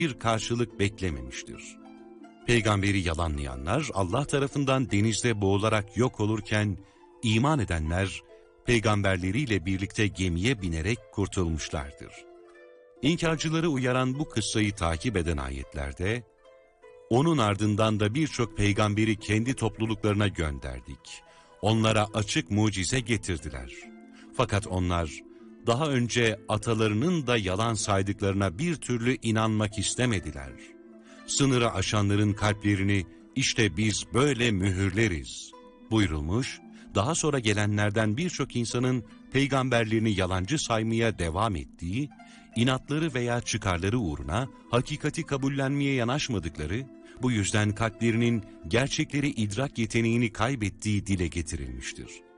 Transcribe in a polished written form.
bir karşılık beklememiştir. Peygamberi yalanlayanlar Allah tarafından denizde boğularak yok olurken, iman edenler peygamberleriyle birlikte gemiye binerek kurtulmuşlardır. İnkarcıları uyaran bu kıssayı takip eden ayetlerde, onun ardından da birçok peygamberi kendi topluluklarına gönderdik. Onlara açık mucize getirdiler. Fakat onlar daha önce atalarının da yalan saydıklarına bir türlü inanmak istemediler. Sınırı aşanların kalplerini işte biz böyle mühürleriz buyurulmuş, daha sonra gelenlerden birçok insanın peygamberlerini yalancı saymaya devam ettiği, inatları veya çıkarları uğruna hakikati kabullenmeye yanaşmadıkları, bu yüzden kalplerinin gerçekleri idrak yeteneğini kaybettiği dile getirilmiştir.